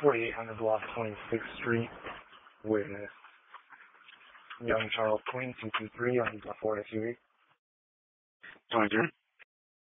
4800 block 26th Street with Young Charles Queen 223 on the Ford SUV. 23.